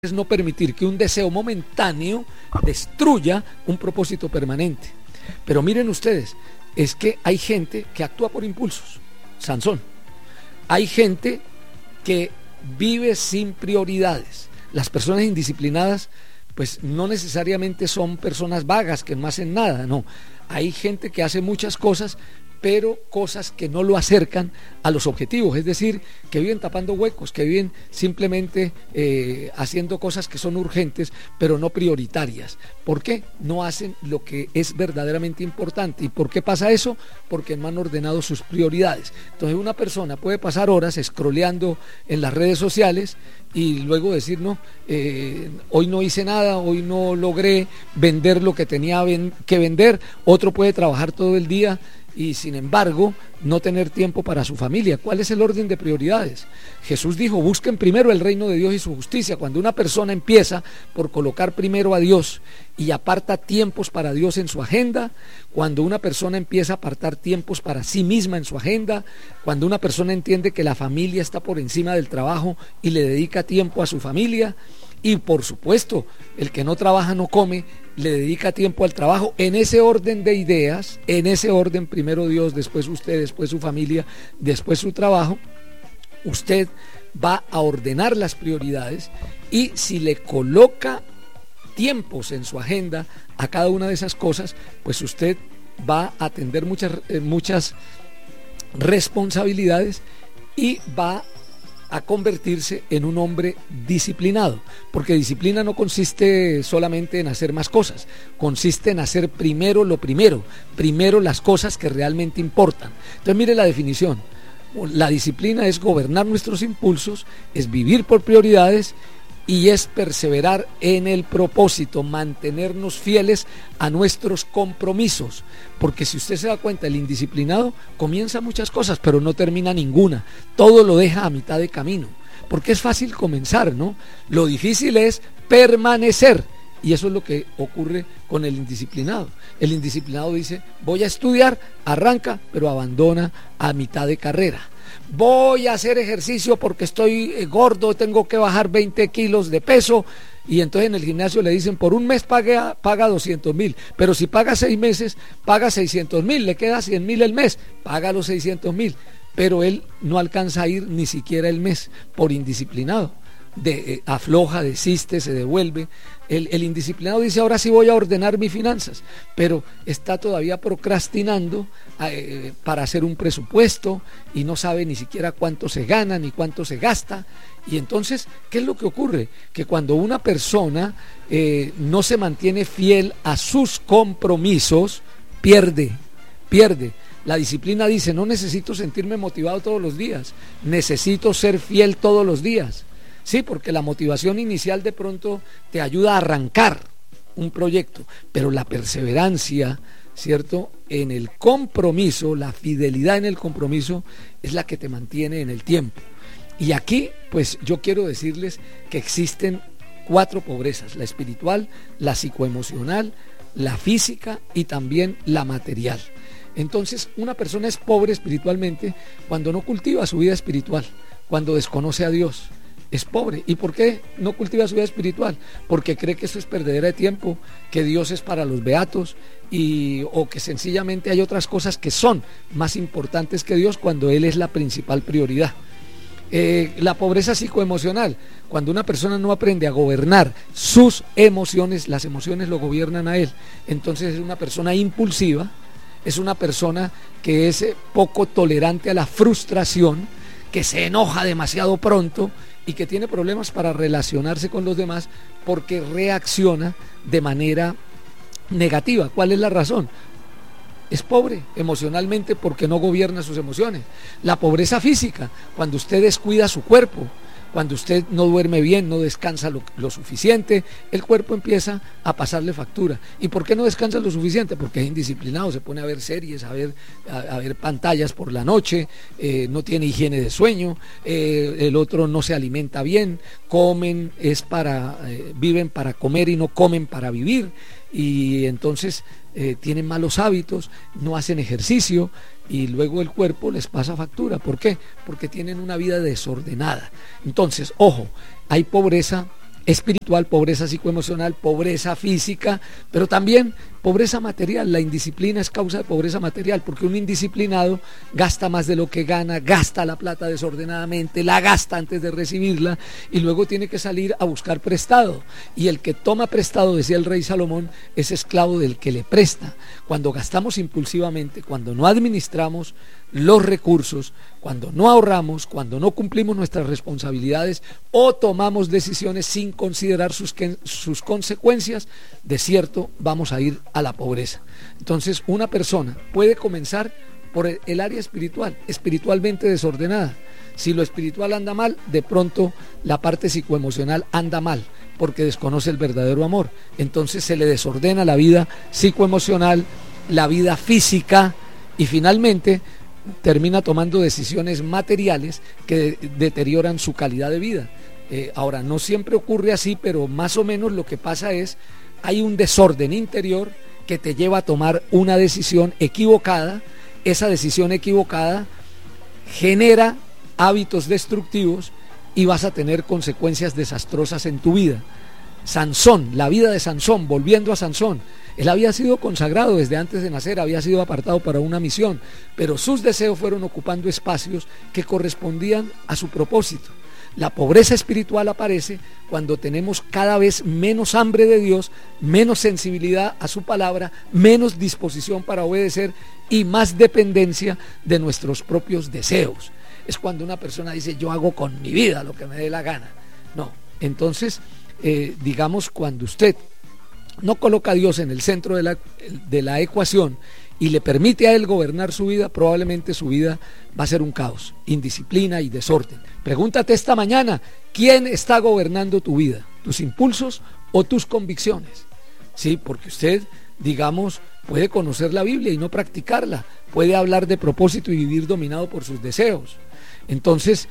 es no permitir que un deseo momentáneo destruya un propósito permanente. Pero miren ustedes, es que hay gente que actúa por impulsos. Sansón. Hay gente que vive sin prioridades. Las personas indisciplinadas, pues no necesariamente son personas vagas que no hacen nada, no. Hay gente que hace muchas cosas, pero cosas que no lo acercan a los objetivos, es decir, que viven tapando huecos, que viven simplemente haciendo cosas que son urgentes, pero no prioritarias. ¿Por qué? No hacen lo que es verdaderamente importante. ¿Y por qué pasa eso? Porque no han ordenado sus prioridades. Entonces una persona puede pasar horas scrolleando en las redes sociales y luego decir, no, hoy no hice nada, hoy no logré vender lo que tenía que vender. Otro puede trabajar todo el día y sin embargo no tener tiempo para su familia. ¿Cuál es el orden de prioridades? Jesús dijo, busquen primero el reino de Dios y su justicia. Cuando una persona empieza por colocar primero a Dios y aparta tiempos para Dios en su agenda, cuando una persona empieza a apartar tiempos para sí misma en su agenda, cuando una persona entiende que la familia está por encima del trabajo y le dedica tiempo a su familia, y por supuesto, el que no trabaja no come, le dedica tiempo al trabajo, en ese orden de ideas, en ese orden, primero Dios, después usted, después su familia, después su trabajo, usted va a ordenar las prioridades y si le coloca tiempos en su agenda a cada una de esas cosas, pues usted va a atender muchas responsabilidades y va a convertirse en un hombre disciplinado, porque disciplina no consiste solamente en hacer más cosas, consiste en hacer primero lo primero las cosas que realmente importan. Entonces mire la definición, la disciplina es gobernar nuestros impulsos, es vivir por prioridades y es perseverar en el propósito, mantenernos fieles a nuestros compromisos, porque si usted se da cuenta, el indisciplinado comienza muchas cosas, pero no termina ninguna, todo lo deja a mitad de camino, porque es fácil comenzar, ¿no? Lo difícil es permanecer, y eso es lo que ocurre con el indisciplinado. El indisciplinado dice, voy a estudiar, arranca, pero abandona a mitad de carrera. Voy a hacer ejercicio porque estoy gordo, tengo que bajar 20 kilos de peso, y entonces en el gimnasio le dicen, por un mes paga 200,000, pero si paga 6 meses, paga 600,000, le queda 100,000 el mes, paga los 600,000, pero él no alcanza a ir ni siquiera el mes por indisciplinado. Afloja, desiste, se devuelve. El indisciplinado dice, ahora sí voy a ordenar mis finanzas, pero está todavía procrastinando para hacer un presupuesto y no sabe ni siquiera cuánto se gana ni cuánto se gasta. Y entonces, ¿qué es lo que ocurre? Que cuando una persona no se mantiene fiel a sus compromisos, pierde. La disciplina dice, no necesito sentirme motivado todos los días, necesito ser fiel todos los días. Sí, porque la motivación inicial de pronto te ayuda a arrancar un proyecto, pero la perseverancia, ¿cierto?, en el compromiso, la fidelidad en el compromiso es la que te mantiene en el tiempo. Y aquí, pues yo quiero decirles que existen 4 pobrezas, la espiritual, la psicoemocional, la física y también la material. Entonces, una persona es pobre espiritualmente cuando no cultiva su vida espiritual, cuando desconoce a Dios. Es pobre. ¿Y por qué no cultiva su vida espiritual? Porque cree que eso es perdedera de tiempo, que Dios es para los beatos o que sencillamente hay otras cosas que son más importantes que Dios cuando Él es la principal prioridad. La pobreza psicoemocional, cuando una persona no aprende a gobernar sus emociones, las emociones lo gobiernan a él, entonces es una persona impulsiva, es una persona que es poco tolerante a la frustración, que se enoja demasiado pronto y que tiene problemas para relacionarse con los demás porque reacciona de manera negativa. ¿Cuál es la razón? Es pobre emocionalmente porque no gobierna sus emociones. La pobreza física, cuando usted descuida su cuerpo, cuando usted no duerme bien, no descansa lo suficiente, el cuerpo empieza a pasarle factura. ¿Y por qué no descansa lo suficiente? Porque es indisciplinado, se pone a ver series, a ver pantallas por la noche, no tiene higiene de sueño, el otro no se alimenta bien, viven para comer y no comen para vivir, y entonces tienen malos hábitos, no hacen ejercicio y luego el cuerpo les pasa factura. ¿Por qué? Porque tienen una vida desordenada. Entonces, ojo, hay pobreza espiritual, pobreza psicoemocional, pobreza física, pero también pobreza material. La indisciplina es causa de pobreza material, porque un indisciplinado gasta más de lo que gana, gasta la plata desordenadamente, la gasta antes de recibirla y luego tiene que salir a buscar prestado. Y el que toma prestado, decía el rey Salomón, es esclavo del que le presta. Cuando gastamos impulsivamente, cuando no administramos los recursos, cuando no ahorramos, cuando no cumplimos nuestras responsabilidades o tomamos decisiones sin considerar sus consecuencias, de cierto vamos a ir a la pobreza. Entonces una persona puede comenzar por el área espiritual, espiritualmente desordenada. Si lo espiritual anda mal, de pronto la parte psicoemocional anda mal, porque desconoce el verdadero amor. Entonces se le desordena la vida psicoemocional, la vida física y finalmente termina tomando decisiones materiales que deterioran su calidad de vida. Ahora, no siempre ocurre así, pero más o menos lo que pasa es, hay un desorden interior que te lleva a tomar una decisión equivocada. Esa decisión equivocada genera hábitos destructivos y vas a tener consecuencias desastrosas en tu vida. Sansón, la vida de Sansón, volviendo a Sansón, él había sido consagrado desde antes de nacer, había sido apartado para una misión, pero sus deseos fueron ocupando espacios que correspondían a su propósito. La pobreza espiritual aparece cuando tenemos cada vez menos hambre de Dios, menos sensibilidad a su palabra, menos disposición para obedecer y más dependencia de nuestros propios deseos. Es cuando una persona dice, yo hago con mi vida lo que me dé la gana. No, entonces, digamos, cuando usted no coloca a Dios en el centro de la ecuación y le permite a Él gobernar su vida, probablemente su vida va a ser un caos, indisciplina y desorden. Pregúntate esta mañana, ¿quién está gobernando tu vida? ¿Tus impulsos o tus convicciones? Sí, porque usted, digamos, puede conocer la Biblia y no practicarla, puede hablar de propósito y vivir dominado por sus deseos. Entonces,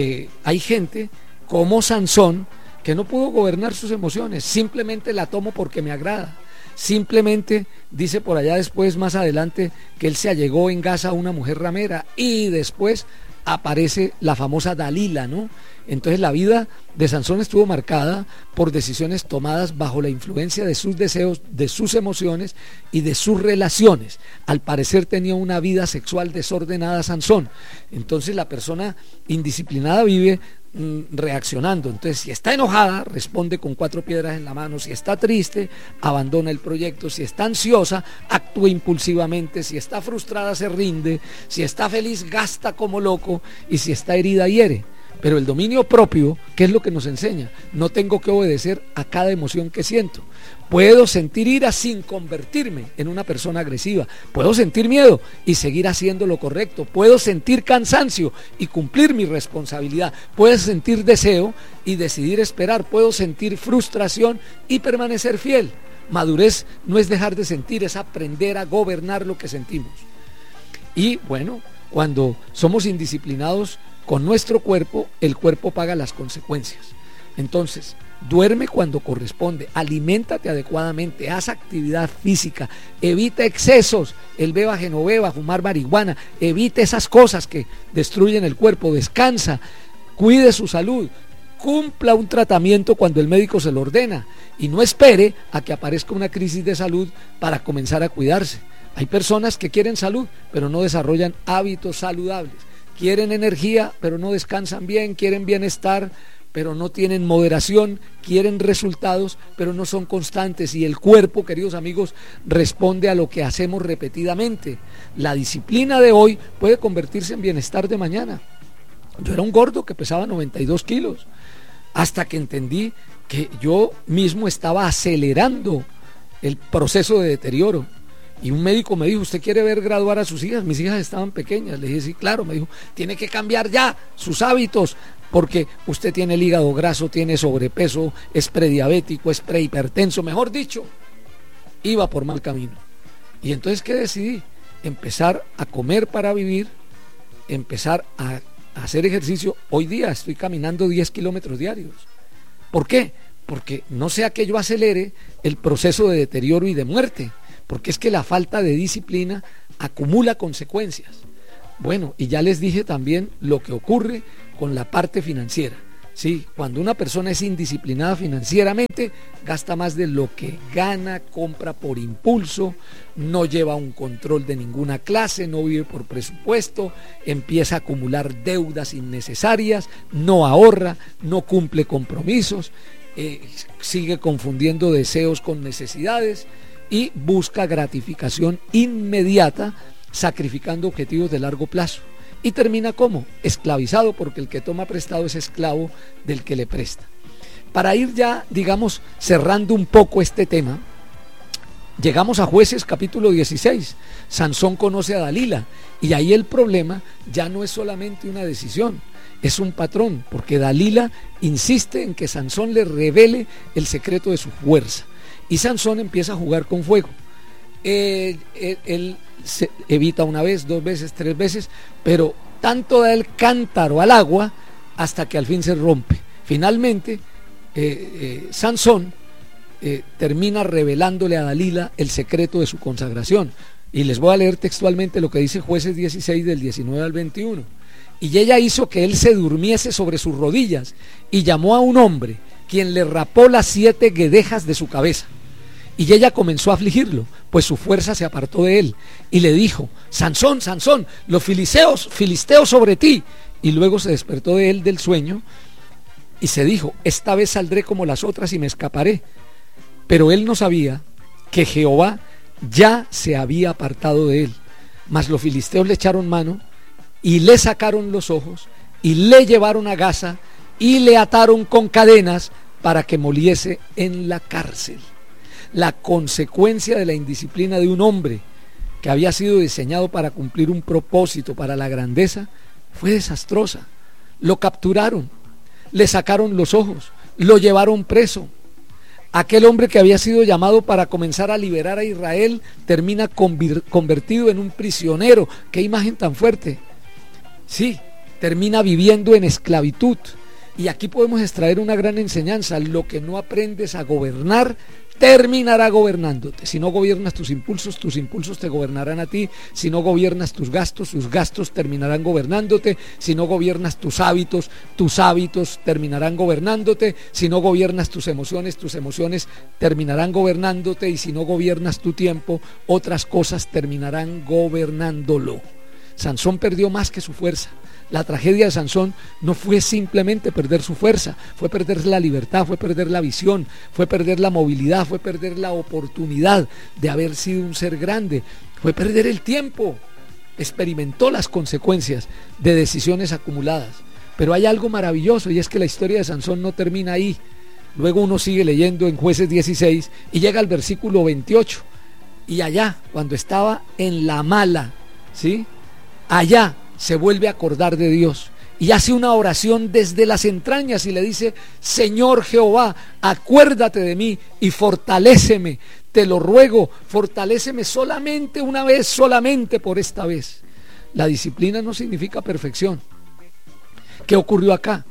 hay gente como Sansón que no pudo gobernar sus emociones, simplemente la tomo porque me agrada. Simplemente dice por allá después, más adelante, que él se allegó en Gaza a una mujer ramera y después aparece la famosa Dalila, ¿no? Entonces la vida de Sansón estuvo marcada por decisiones tomadas bajo la influencia de sus deseos, de sus emociones y de sus relaciones. Al parecer tenía una vida sexual desordenada Sansón. Entonces la persona indisciplinada vive reaccionando. Entonces, si está enojada, responde con 4 piedras en la mano. Si está triste, abandona el proyecto. Si está ansiosa, actúa impulsivamente. Si está frustrada, se rinde. Si está feliz, gasta como loco. Y si está herida, hiere. Pero el dominio propio, ¿qué es lo que nos enseña? No tengo que obedecer a cada emoción que siento. Puedo sentir ira sin convertirme en una persona agresiva. Puedo sentir miedo y seguir haciendo lo correcto. Puedo sentir cansancio y cumplir mi responsabilidad. Puedo sentir deseo y decidir esperar. Puedo sentir frustración y permanecer fiel. Madurez no es dejar de sentir, es aprender a gobernar lo que sentimos. Y bueno, cuando somos indisciplinados con nuestro cuerpo, el cuerpo paga las consecuencias. Entonces, duerme cuando corresponde, aliméntate adecuadamente, haz actividad física, evita excesos, el beba genoveva, fumar marihuana, evite esas cosas que destruyen el cuerpo, descansa, cuide su salud, cumpla un tratamiento cuando el médico se lo ordena y no espere a que aparezca una crisis de salud para comenzar a cuidarse. Hay personas que quieren salud, pero no desarrollan hábitos saludables. Quieren energía, pero no descansan bien, quieren bienestar, pero no tienen moderación, quieren resultados, pero no son constantes. Y el cuerpo, queridos amigos, responde a lo que hacemos repetidamente. La disciplina de hoy puede convertirse en bienestar de mañana. Yo era un gordo que pesaba 92 kilos, hasta que entendí que yo mismo estaba acelerando el proceso de deterioro. Y un médico me dijo, ¿usted quiere ver graduar a sus hijas? Mis hijas estaban pequeñas. Le dije, sí, claro. Me dijo, tiene que cambiar ya sus hábitos, porque usted tiene el hígado graso, tiene sobrepeso, es prediabético, es prehipertenso. Mejor dicho, iba por mal camino. Y entonces, ¿qué decidí? Empezar a comer para vivir, empezar a hacer ejercicio. Hoy día estoy caminando 10 kilómetros diarios. ¿Por qué? Porque no sea que yo acelere el proceso de deterioro y de muerte, porque es que la falta de disciplina acumula consecuencias. Bueno, y ya les dije también lo que ocurre con la parte financiera. Sí, cuando una persona es indisciplinada financieramente, gasta más de lo que gana, compra por impulso, no lleva un control de ninguna clase, no vive por presupuesto, empieza a acumular deudas innecesarias, no ahorra, no cumple compromisos, sigue confundiendo deseos con necesidades y busca gratificación inmediata, sacrificando objetivos de largo plazo. Y termina como esclavizado, porque el que toma prestado es esclavo del que le presta. Para ir ya, digamos, cerrando un poco este tema, llegamos a Jueces capítulo 16. Sansón conoce a Dalila y ahí el problema ya no es solamente una decisión, es un patrón, porque Dalila insiste en que Sansón le revele el secreto de su fuerza y Sansón empieza a jugar con fuego. Él se evita una vez, 2 veces, 3 veces, pero tanto da el cántaro al agua hasta que al fin se rompe. Finalmente Sansón termina revelándole a Dalila el secreto de su consagración, y les voy a leer textualmente lo que dice Jueces 16 del 19 al 21. Y ella hizo que él se durmiese sobre sus rodillas y llamó a un hombre, quien le rapó las 7 guedejas de su cabeza. Y ella comenzó a afligirlo, pues su fuerza se apartó de él, y le dijo: Sansón, Sansón, los filisteos sobre ti. Y luego se despertó de él del sueño y se dijo: esta vez saldré como las otras y me escaparé. Pero él no sabía que Jehová ya se había apartado de él. Mas los filisteos le echaron mano y le sacaron los ojos y le llevaron a Gaza y le ataron con cadenas para que moliese en la cárcel. La consecuencia de la indisciplina de un hombre que había sido diseñado para cumplir un propósito, para la grandeza, fue desastrosa. Lo capturaron, le sacaron los ojos, lo llevaron preso. Aquel hombre que había sido llamado para comenzar a liberar a Israel termina convertido en un prisionero. ¡Qué imagen tan fuerte! Sí, termina viviendo en esclavitud. Y aquí podemos extraer una gran enseñanza: lo que no aprendes a gobernar terminará gobernándote. Si no gobiernas tus impulsos te gobernarán a ti. Si no gobiernas tus gastos terminarán gobernándote. Si no gobiernas tus hábitos terminarán gobernándote. Si no gobiernas tus emociones terminarán gobernándote. Y si no gobiernas tu tiempo, otras cosas terminarán gobernándolo. Sansón perdió más que su fuerza. La tragedia de Sansón no fue simplemente perder su fuerza, fue perder la libertad, fue perder la visión, fue perder la movilidad, fue perder la oportunidad de haber sido un ser grande, fue perder el tiempo. Experimentó las consecuencias de decisiones acumuladas. Pero hay algo maravilloso, y es que la historia de Sansón no termina ahí. Luego uno sigue leyendo en Jueces 16 y llega al versículo 28. Y allá, cuando estaba en la mala, ¿sí?, allá se vuelve a acordar de Dios y hace una oración desde las entrañas y le dice: Señor Jehová, acuérdate de mí y fortaléceme, te lo ruego, fortaléceme solamente una vez, solamente por esta vez. La disciplina no significa perfección. ¿Qué ocurrió acá?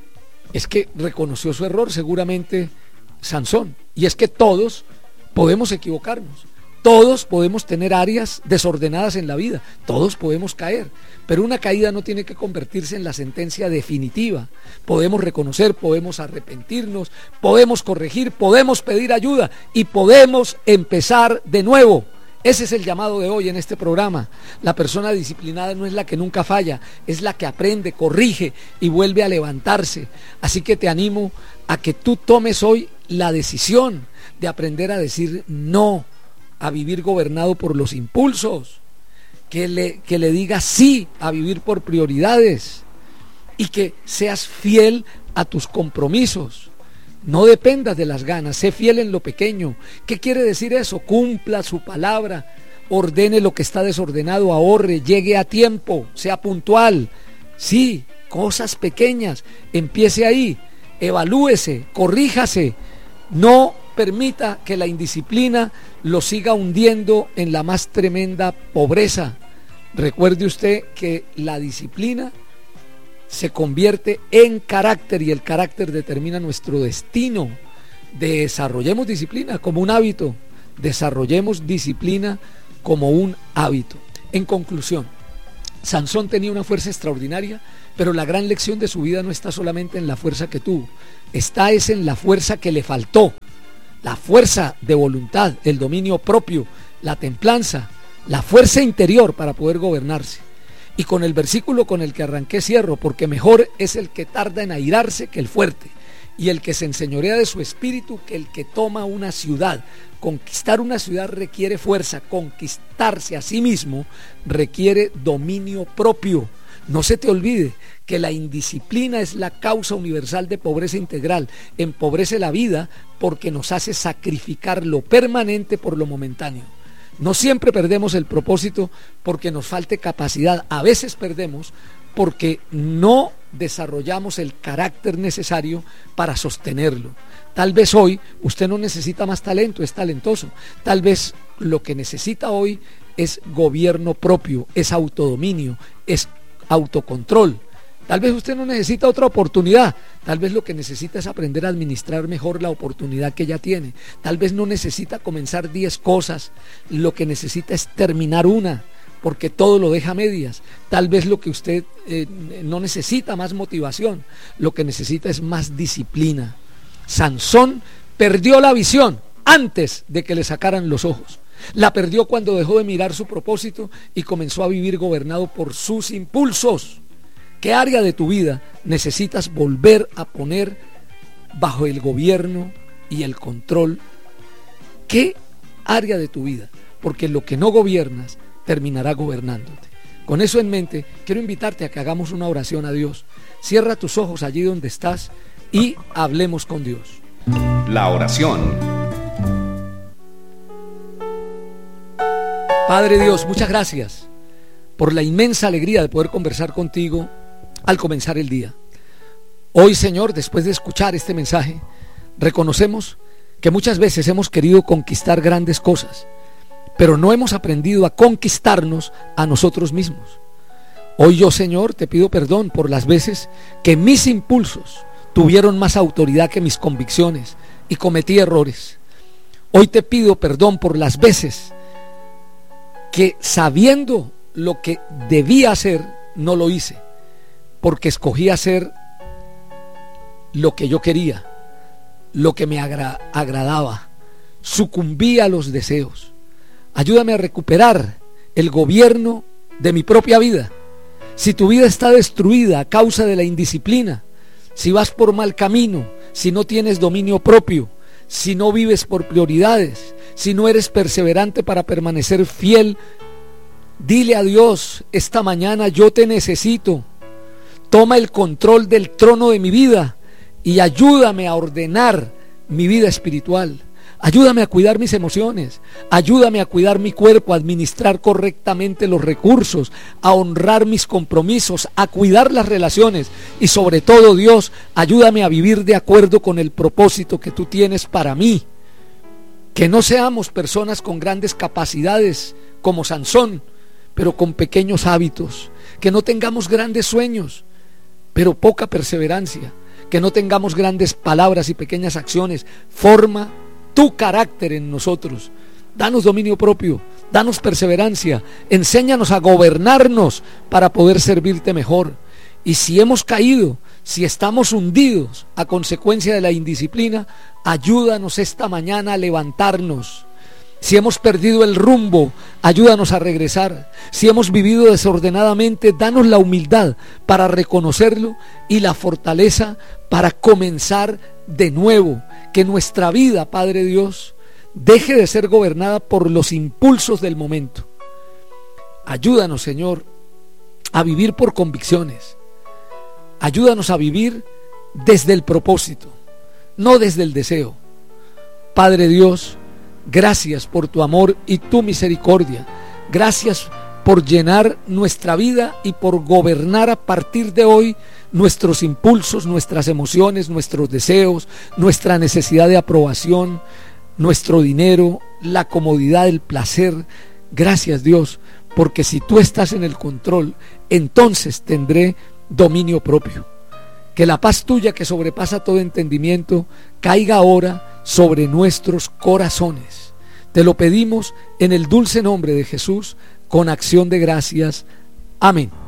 Es que reconoció su error seguramente Sansón, y es que todos podemos equivocarnos. Todos podemos tener áreas desordenadas en la vida, todos podemos caer, pero una caída no tiene que convertirse en la sentencia definitiva. Podemos reconocer, podemos arrepentirnos, podemos corregir, podemos pedir ayuda y podemos empezar de nuevo. Ese es el llamado de hoy en este programa. La persona disciplinada no es la que nunca falla, es la que aprende, corrige y vuelve a levantarse. Así que te animo a que tú tomes hoy la decisión de aprender a decir no, a vivir gobernado por los impulsos, que le digas sí a vivir por prioridades y que seas fiel a tus compromisos. No dependas de las ganas, sé fiel en lo pequeño. ¿Qué quiere decir eso? Cumpla su palabra, ordene lo que está desordenado, ahorre, llegue a tiempo, sea puntual. Sí, cosas pequeñas, empiece ahí, evalúese, corríjase, no permita que la indisciplina lo siga hundiendo en la más tremenda pobreza. Recuerde usted que la disciplina se convierte en carácter y el carácter determina nuestro destino. Desarrollemos disciplina como un hábito, desarrollemos disciplina como un hábito. En conclusión, Sansón tenía una fuerza extraordinaria, Pero la gran lección de su vida no está solamente en la fuerza que tuvo, está es en la fuerza que le faltó, la fuerza de voluntad, el dominio propio, la templanza, la fuerza interior para poder gobernarse. Y con el versículo con el que arranqué cierro, porque mejor es el que tarda en airarse que el fuerte, y el que se enseñorea de su espíritu que el que toma una ciudad. Conquistar una ciudad requiere fuerza, conquistarse a sí mismo requiere dominio propio. No se te olvide que la indisciplina es la causa universal de pobreza integral, empobrece la vida porque nos hace sacrificar lo permanente por lo momentáneo. No siempre perdemos el propósito porque nos falte capacidad, a veces perdemos porque no desarrollamos el carácter necesario para sostenerlo. Tal vez hoy usted no necesita más talento, es talentoso. Tal vez lo que necesita hoy es gobierno propio, es autodominio, es autocontrol. Tal vez usted no necesita otra oportunidad, tal vez lo que necesita es aprender a administrar mejor la oportunidad que ya tiene. Tal vez no necesita comenzar 10 cosas, lo que necesita es terminar una, porque todo lo deja a medias. Tal vez lo que usted no necesita más motivación, lo que necesita es más disciplina. Sansón perdió la visión antes de que le sacaran los ojos. La perdió cuando dejó de mirar su propósito y comenzó a vivir gobernado por sus impulsos. ¿Qué área de tu vida necesitas volver a poner bajo el gobierno y el control? ¿Qué área de tu vida? Porque lo que no gobiernas terminará gobernándote. Con eso en mente, quiero invitarte a que hagamos una oración a Dios. Cierra tus ojos allí donde estás y hablemos con Dios. La oración. Padre Dios, muchas gracias por la inmensa alegría de poder conversar contigo al comenzar el día. Hoy, Señor, después de escuchar este mensaje, reconocemos que muchas veces hemos querido conquistar grandes cosas, pero no hemos aprendido a conquistarnos a nosotros mismos. Hoy yo, Señor, te pido perdón por las veces que mis impulsos tuvieron más autoridad que mis convicciones y cometí errores. Hoy te pido perdón por las veces que, sabiendo lo que debía hacer, no lo hice, porque escogí hacer lo que yo quería, lo que me agradaba, sucumbí a los deseos. Ayúdame a recuperar el gobierno de mi propia vida. Si tu vida está destruida a causa de la indisciplina, si vas por mal camino, si no tienes dominio propio, si no vives por prioridades, si no eres perseverante para permanecer fiel, dile a Dios esta mañana: yo te necesito. Toma el control del trono de mi vida y ayúdame a ordenar mi vida espiritual. Ayúdame a cuidar mis emociones, ayúdame a cuidar mi cuerpo, a administrar correctamente los recursos, a honrar mis compromisos, a cuidar las relaciones y sobre todo, Dios, ayúdame a vivir de acuerdo con el propósito que tú tienes para mí. Que no seamos personas con grandes capacidades como Sansón, pero con pequeños hábitos. Que no tengamos grandes sueños, pero poca perseverancia. Que no tengamos grandes palabras y pequeñas acciones. Forma tu carácter en nosotros. Danos dominio propio, danos perseverancia, enséñanos a gobernarnos para poder servirte mejor. Y si hemos caído, si estamos hundidos a consecuencia de la indisciplina, ayúdanos esta mañana a levantarnos. Si hemos perdido el rumbo, ayúdanos a regresar. Si hemos vivido desordenadamente, danos la humildad para reconocerlo y la fortaleza para comenzar de nuevo. Que nuestra vida, Padre Dios, deje de ser gobernada por los impulsos del momento. Ayúdanos, Señor, a vivir por convicciones. Ayúdanos a vivir desde el propósito, no desde el deseo. Padre Dios, gracias por tu amor y tu misericordia. Gracias por llenar nuestra vida y por gobernar a partir de hoy nuestros impulsos, nuestras emociones, nuestros deseos, nuestra necesidad de aprobación, nuestro dinero, la comodidad, el placer. Gracias, Dios, porque si tú estás en el control, entonces tendré dominio propio. Que la paz tuya, que sobrepasa todo entendimiento, caiga ahora sobre nuestros corazones. Te lo pedimos en el dulce nombre de Jesús, con acción de gracias. Amén.